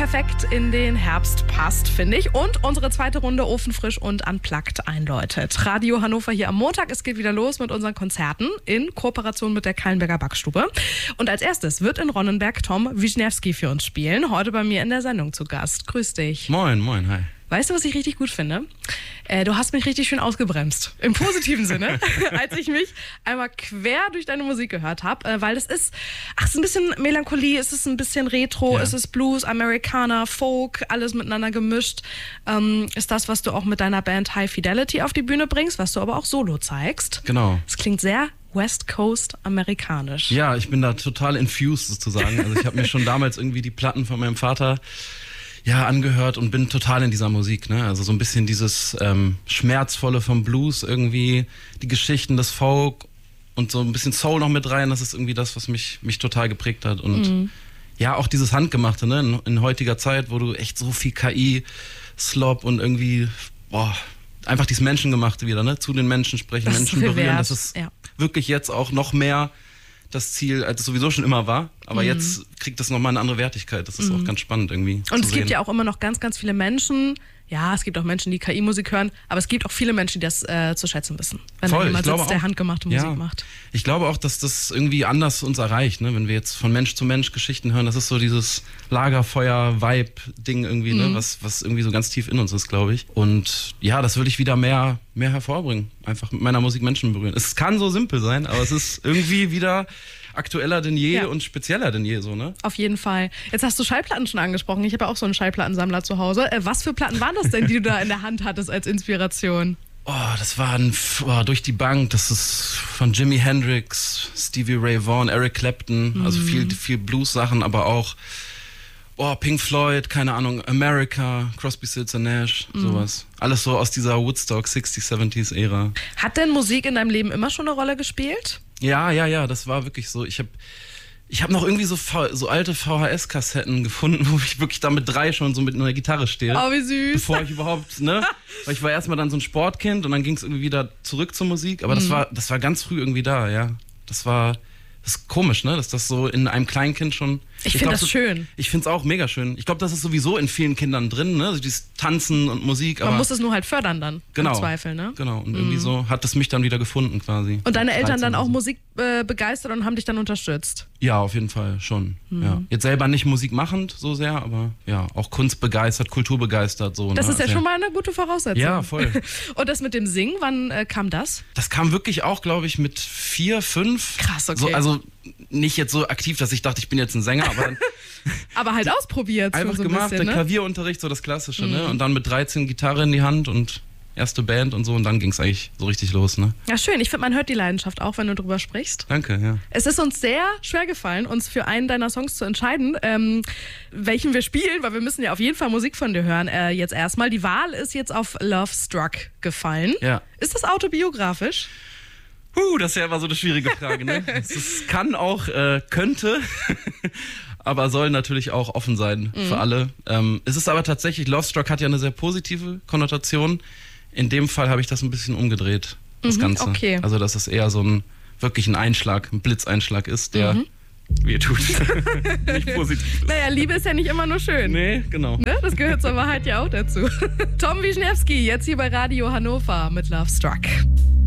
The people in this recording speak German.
Perfekt in den Herbst passt, finde ich. Und unsere zweite Runde ofenfrisch und unplugged einläutet. Radio Hannover hier am Montag. Es geht wieder los mit unseren Konzerten in Kooperation mit der Kallenberger Backstube. Und als erstes wird in Ronnenberg Tom Wischniewski für uns spielen. Heute bei mir in der Sendung zu Gast. Grüß dich. Moin, moin, hi. Weißt du, was ich richtig gut finde? Du hast mich richtig schön ausgebremst. Im positiven Sinne, als ich mich einmal quer durch deine Musik gehört habe. Weil es ist ein bisschen Melancholie, es ist ein bisschen Retro, es ist Blues, Americana, Folk, alles miteinander gemischt. Ist das, was du auch mit deiner Band High Fidelity auf die Bühne bringst, was du aber auch solo zeigst. Genau. Es klingt sehr West Coast amerikanisch. Ja, ich bin da total infused sozusagen. Also ich habe mir schon damals irgendwie die Platten von meinem Vater angehört und bin total in dieser Musik, ne? Also so ein bisschen dieses Schmerzvolle vom Blues irgendwie, die Geschichten des Folk und so ein bisschen Soul noch mit rein, das ist irgendwie das, was mich total geprägt hat. Und ja, auch dieses Handgemachte, ne? In heutiger Zeit, wo du echt so viel KI, Slop und irgendwie, einfach dieses Menschengemachte wieder, ne? Zu den Menschen sprechen, das Menschen berühren, das ist wirklich jetzt auch noch mehr das Ziel, als es sowieso schon immer war. Aber jetzt kriegt das nochmal eine andere Wertigkeit. Das ist auch ganz spannend irgendwie. Und es gibt ja auch immer noch ganz, ganz viele Menschen, es gibt auch Menschen, die KI-Musik hören, aber es gibt auch viele Menschen, die das zu schätzen wissen. Wenn da jemand sitzt, der handgemachte Musik macht. Ich glaube auch, dass das irgendwie anders uns erreicht, ne? Wenn wir jetzt von Mensch zu Mensch Geschichten hören, das ist so dieses Lagerfeuer-Vibe-Ding irgendwie, ne? Was irgendwie so ganz tief in uns ist, glaube ich. Und ja, das würde ich wieder mehr hervorbringen. Einfach mit meiner Musik Menschen berühren. Es kann so simpel sein, aber es ist irgendwie wieder aktueller denn je und spezieller denn je, so, ne? Auf jeden Fall. Jetzt hast du Schallplatten schon angesprochen. Ich habe ja auch so einen Schallplattensammler zu Hause. Was für Platten waren das denn, die du da in der Hand hattest als Inspiration? Das waren durch die Bank. Das ist von Jimi Hendrix, Stevie Ray Vaughan, Eric Clapton. Also viel Blues-Sachen, aber auch Pink Floyd, keine Ahnung, America, Crosby, Stills and Nash, sowas. Alles so aus dieser Woodstock 60s, 70s Ära. Hat denn Musik in deinem Leben immer schon eine Rolle gespielt? Ja, das war wirklich so. Ich hab noch irgendwie so alte VHS-Kassetten gefunden, wo ich wirklich da mit 3 schon so mit einer Gitarre stehe. Oh, wie süß. Bevor ich überhaupt, ne? Weil ich war erstmal dann so ein Sportkind und dann ging es irgendwie wieder zurück zur Musik. Aber das war ganz früh irgendwie da, ja. Das ist komisch, ne? Dass das so in einem Kleinkind schon... Ich finde das schön. Ich finde es auch mega schön. Ich glaube, das ist sowieso in vielen Kindern drin, ne? Also dieses Tanzen und Musik. Man muss es nur halt fördern dann, im Zweifel, ne? Genau, und irgendwie so hat es mich dann wieder gefunden quasi. Und deine Eltern dann auch Musik begeistert und haben dich dann unterstützt? Ja, auf jeden Fall schon. Ja. Jetzt selber nicht Musik machend so sehr, aber ja, auch kunstbegeistert, kulturbegeistert. So, das ist ja schon mal eine gute Voraussetzung. Ja, voll. Und das mit dem Singen, wann kam das? Das kam wirklich auch, glaube ich, mit 4, 5. Krass, okay. So, also nicht jetzt so aktiv, dass ich dachte, ich bin jetzt ein Sänger, aber aber halt ausprobiert. Einfach so gemacht, bisschen, der Klavierunterricht, so das Klassische, ne? Und dann mit 13 Gitarre in die Hand und erste Band und so und dann ging es eigentlich so richtig los, ne? Ja, schön. Ich finde, man hört die Leidenschaft auch, wenn du drüber sprichst. Danke, ja. Es ist uns sehr schwer gefallen, uns für einen deiner Songs zu entscheiden, welchen wir spielen, weil wir müssen ja auf jeden Fall Musik von dir hören. Jetzt erstmal. Die Wahl ist jetzt auf Love Struck gefallen. Ja. Ist das autobiografisch? Das ist ja immer so eine schwierige Frage, ne? Es kann auch, könnte, aber soll natürlich auch offen sein für alle. Es ist aber tatsächlich, Love Struck hat ja eine sehr positive Konnotation. In dem Fall habe ich das ein bisschen umgedreht, das Ganze. Okay. Also, dass es eher so ein Einschlag, ein Blitzeinschlag ist, der weh tut. Nicht positiv. Naja, Liebe ist ja nicht immer nur schön. Nee, genau. Ne? Das gehört zur Wahrheit ja auch dazu. Tom Wischniewski, jetzt hier bei Radio Hannover mit Love Struck.